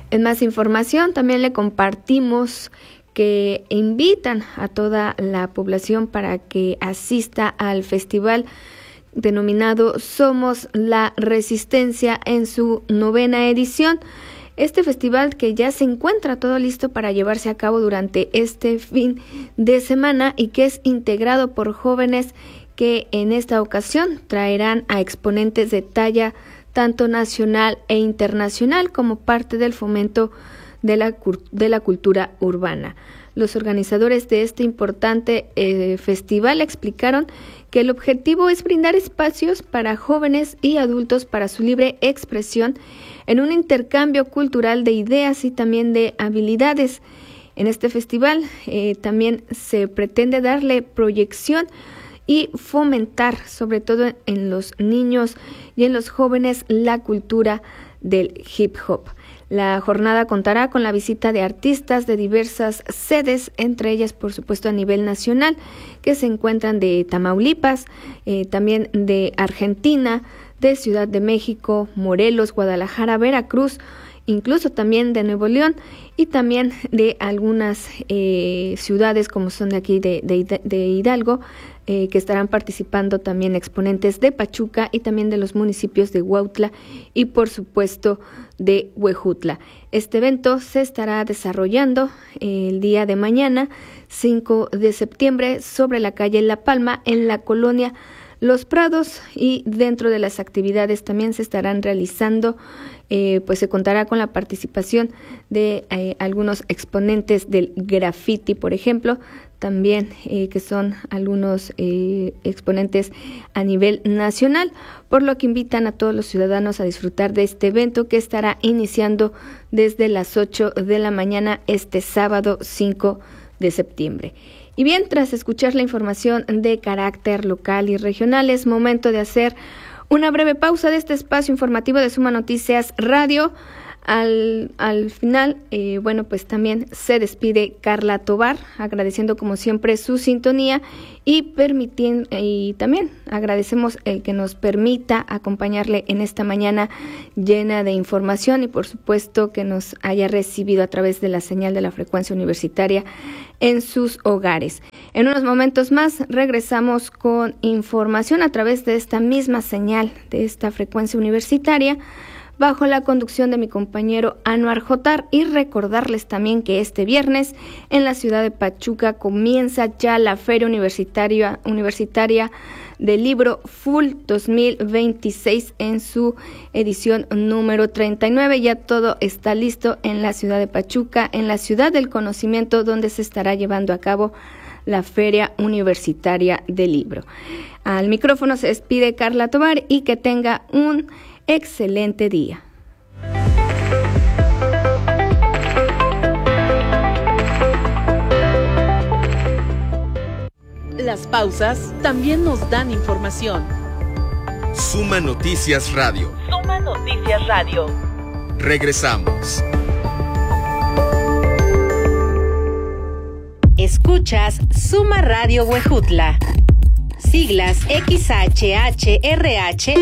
En más información también le compartimos que invitan a toda la población para que asista al festival denominado Somos la Resistencia en su 9ª edición. Este festival que ya se encuentra todo listo para llevarse a cabo durante este fin de semana y que es integrado por jóvenes que en esta ocasión traerán a exponentes de talla tanto nacional e internacional como parte del fomento de la cultura urbana. Los organizadores de este importante festival explicaron que el objetivo es brindar espacios para jóvenes y adultos para su libre expresión en un intercambio cultural de ideas y también de habilidades. En este festival también se pretende darle proyección y fomentar, sobre todo en los niños y en los jóvenes, la cultura del hip hop. La jornada contará con la visita de artistas de diversas sedes, entre ellas, por supuesto, a nivel nacional, que se encuentran de Tamaulipas, también de Argentina, de Ciudad de México, Morelos, Guadalajara, Veracruz, incluso también de Nuevo León y también de algunas ciudades como son de aquí de Hidalgo, que estarán participando también exponentes de Pachuca y también de los municipios de Huautla y por supuesto de Huejutla. Este evento se estará desarrollando el día de mañana, 5 de septiembre, sobre la calle La Palma, en la colonia Los Prados, y dentro de las actividades también se estarán realizando, pues se contará con la participación de algunos exponentes del graffiti, por ejemplo, también que son algunos exponentes a nivel nacional, por lo que invitan a todos los ciudadanos a disfrutar de este evento que estará iniciando desde las 8 de la mañana este sábado 5 de septiembre. Y bien, tras escuchar la información de carácter local y regional, es momento de hacer una breve pausa de este espacio informativo de Suma Noticias Radio. Al final, bueno, pues también se despide Carla Tovar, agradeciendo como siempre su sintonía y también agradecemos el que nos permita acompañarle en esta mañana llena de información y por supuesto que nos haya recibido a través de la señal de la frecuencia universitaria en sus hogares. En unos momentos más regresamos con información a través de esta misma señal de esta frecuencia universitaria, bajo la conducción de mi compañero Anuar Jotar, y recordarles también que este viernes en la ciudad de Pachuca comienza ya la Feria Universitaria del Libro Full 2026 en su edición número 39. Ya todo está listo en la ciudad de Pachuca, en la ciudad del conocimiento, donde se estará llevando a cabo la Feria Universitaria del Libro. Al micrófono se despide Carla Tovar y que tenga un excelente día. Las pausas también nos dan información. Suma Noticias Radio. Suma Noticias Radio. Regresamos. Escuchas Suma Radio Huejutla. Siglas XHHRH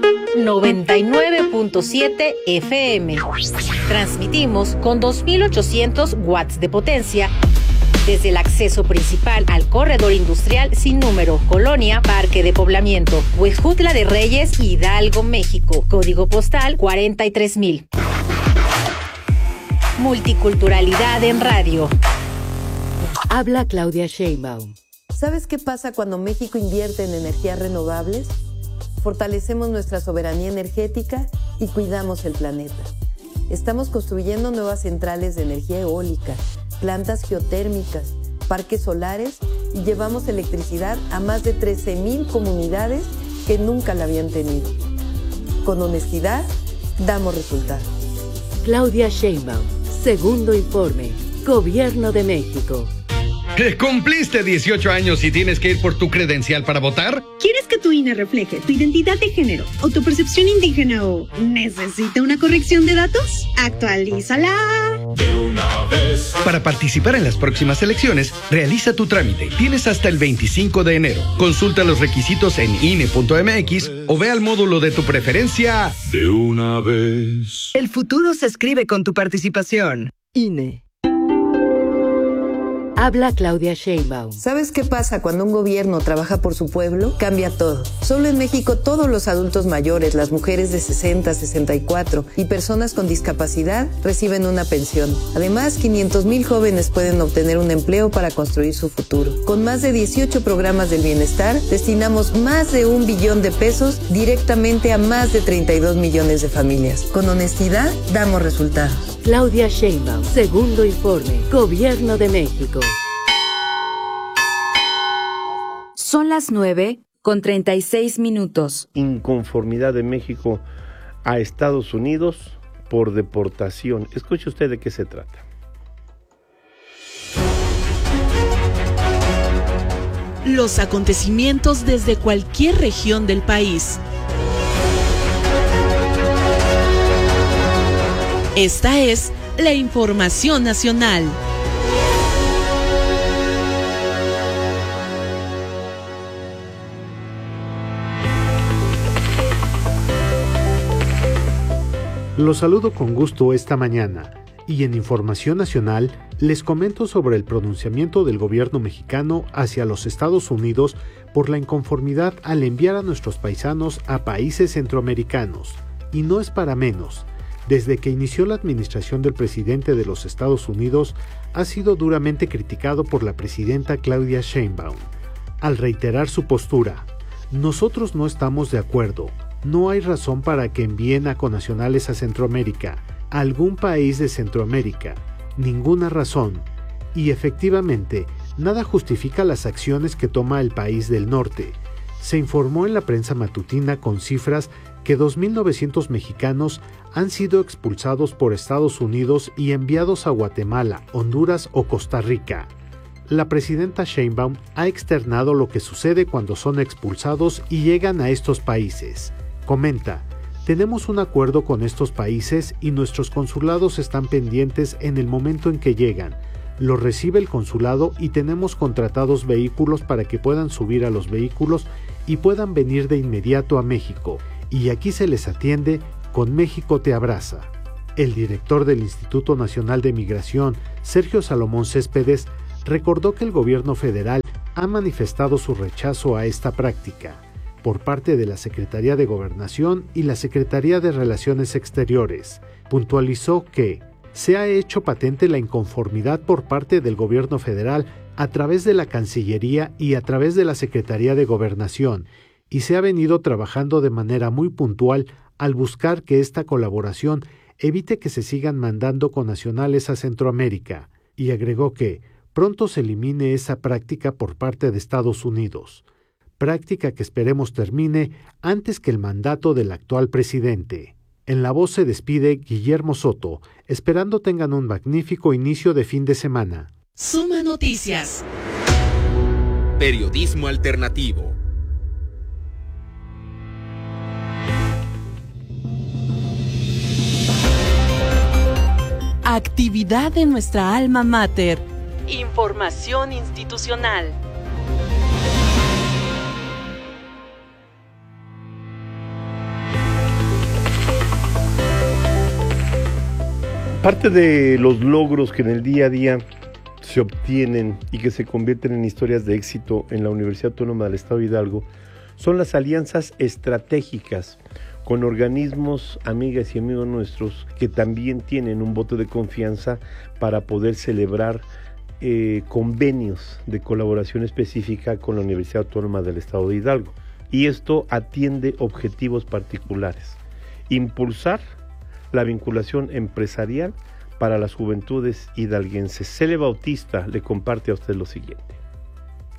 99.7 FM. Transmitimos con 2.800 watts de potencia desde el acceso principal al corredor industrial sin número, Colonia Parque de Poblamiento, Huejutla de Reyes, Hidalgo, México. Código postal 43,000. Multiculturalidad en radio. Habla Claudia Sheinbaum. ¿Sabes qué pasa cuando México invierte en energías renovables? Fortalecemos nuestra soberanía energética y cuidamos el planeta. Estamos construyendo nuevas centrales de energía eólica, plantas geotérmicas, parques solares y llevamos electricidad a más de 13,000 comunidades que nunca la habían tenido. Con honestidad, damos resultados. Claudia Sheinbaum, segundo informe, Gobierno de México. ¿Cumpliste 18 años y tienes que ir por tu credencial para votar? ¿Quieres que tu INE refleje tu identidad de género o tu percepción indígena o necesita una corrección de datos? ¡Actualízala! Para participar en las próximas elecciones, realiza tu trámite. Tienes hasta el 25 de enero. Consulta los requisitos en INE.mx o ve al módulo de tu preferencia. De una vez. El futuro se escribe con tu participación. INE. Habla Claudia Sheinbaum. ¿Sabes qué pasa cuando un gobierno trabaja por su pueblo? Cambia todo. Solo en México todos los adultos mayores, las mujeres de 60, 64 y personas con discapacidad reciben una pensión. Además, 500,000 jóvenes pueden obtener un empleo para construir su futuro. Con más de 18 programas del bienestar, destinamos más de 1 billón de pesos directamente a más de 32 millones de familias. Con honestidad, damos resultados. Claudia Sheinbaum, segundo informe, Gobierno de México. Son las 9:36. Inconformidad de México a Estados Unidos por deportación. Escuche usted de qué se trata. Los acontecimientos desde cualquier región del país. Esta es la información nacional. Los saludo con gusto esta mañana y en Información Nacional les comento sobre el pronunciamiento del gobierno mexicano hacia los Estados Unidos por la inconformidad al enviar a nuestros paisanos a países centroamericanos. Y no es para menos. Desde que inició la administración del presidente de los Estados Unidos, ha sido duramente criticado por la presidenta Claudia Sheinbaum. Al reiterar su postura, nosotros no estamos de acuerdo, no hay razón para que envíen a connacionales a Centroamérica, a algún país de Centroamérica, ninguna razón. Y efectivamente, nada justifica las acciones que toma el país del norte. Se informó en la prensa matutina con cifras que 2.900 mexicanos han sido expulsados por Estados Unidos y enviados a Guatemala, Honduras o Costa Rica. La presidenta Sheinbaum ha externado lo que sucede cuando son expulsados y llegan a estos países. Comenta, tenemos un acuerdo con estos países y nuestros consulados están pendientes en el momento en que llegan. Los recibe el consulado y tenemos contratados vehículos para que puedan subir a los vehículos y puedan venir de inmediato a México. Y aquí se les atiende con México te abraza. El director del Instituto Nacional de Migración, Sergio Salomón Céspedes, recordó que el gobierno federal ha manifestado su rechazo a esta práctica por parte de la Secretaría de Gobernación y la Secretaría de Relaciones Exteriores. Puntualizó que se ha hecho patente la inconformidad por parte del gobierno federal a través de la Cancillería y a través de la Secretaría de Gobernación, y se ha venido trabajando de manera muy puntual al buscar que esta colaboración evite que se sigan mandando connacionales a Centroamérica, y agregó que pronto se elimine esa práctica por parte de Estados Unidos, práctica que esperemos termine antes que el mandato del actual presidente. En la voz se despide Guillermo Soto, esperando tengan un magnífico inicio de fin de semana. Suma Noticias. Periodismo alternativo. Actividad de nuestra alma mater. Información institucional. Parte de los logros que en el día a día se obtienen y que se convierten en historias de éxito en la Universidad Autónoma del Estado de Hidalgo son las alianzas estratégicas con organismos, amigas y amigos nuestros que también tienen un voto de confianza para poder celebrar convenios de colaboración específica con la Universidad Autónoma del Estado de Hidalgo. Y esto atiende objetivos particulares: impulsar la vinculación empresarial para las juventudes hidalguenses. Cele Bautista le comparte a usted lo siguiente.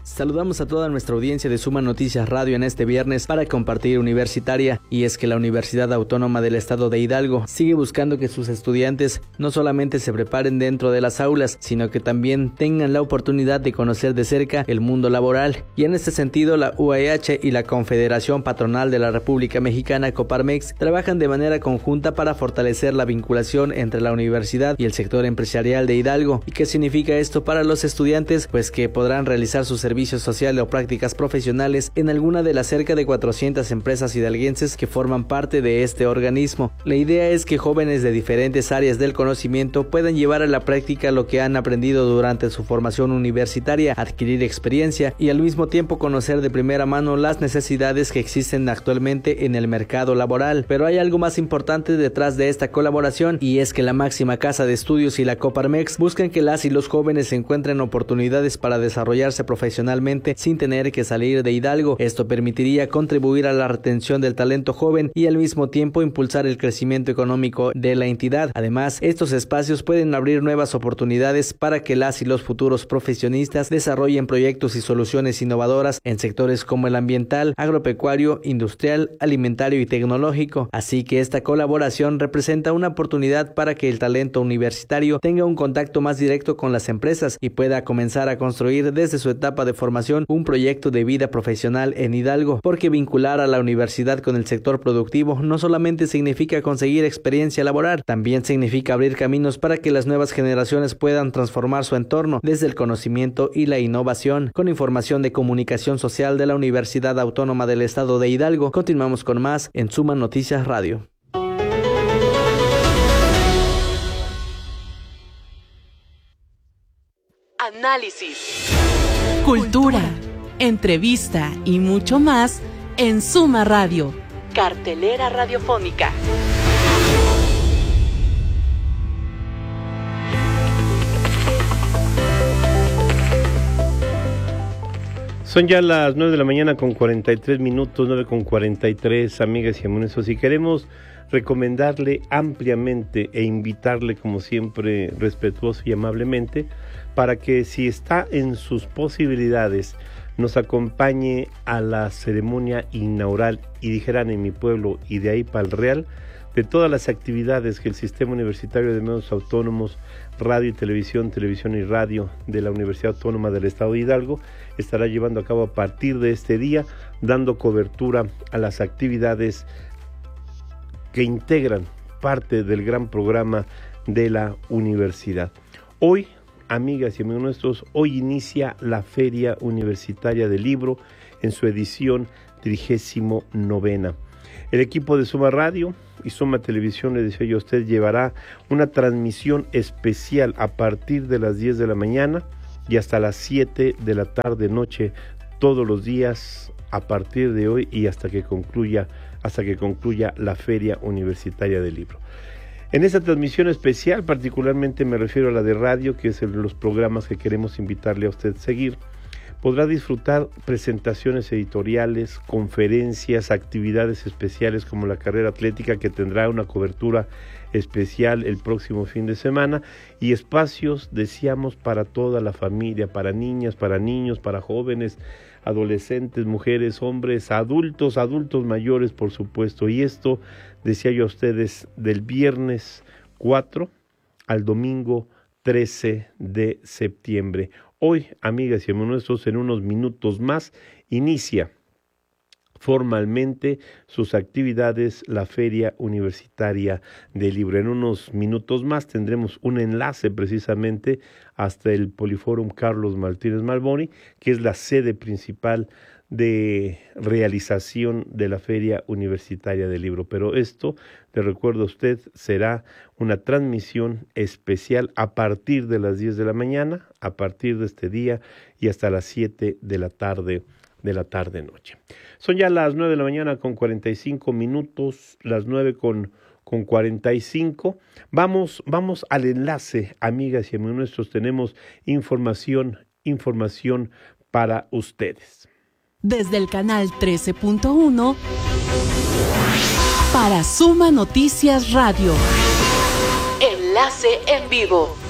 Saludamos a toda nuestra audiencia de Suma Noticias Radio en este viernes para compartir universitaria, y es que la Universidad Autónoma del Estado de Hidalgo sigue buscando que sus estudiantes no solamente se preparen dentro de las aulas, sino que también tengan la oportunidad de conocer de cerca el mundo laboral, y en este sentido la UAEH y la Confederación Patronal de la República Mexicana, Coparmex, trabajan de manera conjunta para fortalecer la vinculación entre la universidad y el sector empresarial de Hidalgo. ¿Y qué significa esto para los estudiantes? Pues que podrán realizar sus servicios sociales o prácticas profesionales en alguna de las cerca de 400 empresas hidalguenses que forman parte de este organismo. La idea es que jóvenes de diferentes áreas del conocimiento puedan llevar a la práctica lo que han aprendido durante su formación universitaria, adquirir experiencia y al mismo tiempo conocer de primera mano las necesidades que existen actualmente en el mercado laboral. Pero hay algo más importante detrás de esta colaboración, y es que la máxima casa de estudios y la Coparmex buscan que las y los jóvenes encuentren oportunidades para desarrollarse profesionalmente sin tener que salir de Hidalgo. Esto permitiría contribuir a la retención del talento joven y al mismo tiempo impulsar el crecimiento económico de la entidad. Además, estos espacios pueden abrir nuevas oportunidades para que las y los futuros profesionistas desarrollen proyectos y soluciones innovadoras en sectores como el ambiental, agropecuario, industrial, alimentario y tecnológico. Así que esta colaboración representa una oportunidad para que el talento universitario tenga un contacto más directo con las empresas y pueda comenzar a construir desde su etapa de formación un proyecto de vida profesional en Hidalgo, porque vincular a la universidad con el sector productivo no solamente significa conseguir experiencia laboral, también significa abrir caminos para que las nuevas generaciones puedan transformar su entorno desde el conocimiento y la innovación. Con información de comunicación social de la Universidad Autónoma del Estado de Hidalgo, continuamos con más en Suma Noticias Radio. Análisis, cultura, entrevista y mucho más en Suma Radio, cartelera radiofónica. Son ya las 9 de la mañana con 43 minutos, 9 con 43, amigas y amigos. Si queremos recomendarle ampliamente e invitarle, como siempre, respetuoso y amablemente, para que, si está en sus posibilidades, nos acompañe a la ceremonia inaugural, y dijeran en mi pueblo, y de ahí para el Real, de todas las actividades que el Sistema Universitario de Medios Autónomos, Radio y Televisión, Televisión y Radio de la Universidad Autónoma del Estado de Hidalgo estará llevando a cabo a partir de este día, dando cobertura a las actividades que integran parte del gran programa de la universidad. Hoy, amigas y amigos nuestros, hoy inicia la Feria Universitaria del Libro en su edición 39ª. El equipo de Suma Radio y Suma Televisión, le decía yo a usted, llevará una transmisión especial a partir de las 10 de la mañana y hasta las 7 de la tarde noche, todos los días a partir de hoy y hasta que concluya la Feria Universitaria del Libro. En esta transmisión especial, particularmente me refiero a la de radio, que es los programas que queremos invitarle a usted a seguir, podrá disfrutar presentaciones editoriales, conferencias, actividades especiales como la carrera atlética, que tendrá una cobertura especial el próximo fin de semana, y espacios, decíamos, para toda la familia, para niñas, para niños, para jóvenes, adolescentes, mujeres, hombres, adultos mayores, por supuesto. Y esto, decía yo a ustedes, del viernes 4 al domingo 13 de septiembre. Hoy, amigas y amigos nuestros, en unos minutos más, inicia formalmente sus actividades la Feria Universitaria del Libro. En unos minutos más tendremos un enlace precisamente hasta el Poliforum Carlos Martínez Malboni, que es la sede principal de realización de la Feria Universitaria del Libro. Pero esto, le recuerdo a usted, será una transmisión especial a partir de las 10 de la mañana, a partir de este día y hasta las 7 de la tarde noche. Son ya las 9 de la mañana con 45 minutos, las 9 con 45. Vamos al enlace, amigas y amigos nuestros. Tenemos información para ustedes. Desde el canal 13.1 para Suma Noticias Radio. Enlace en vivo.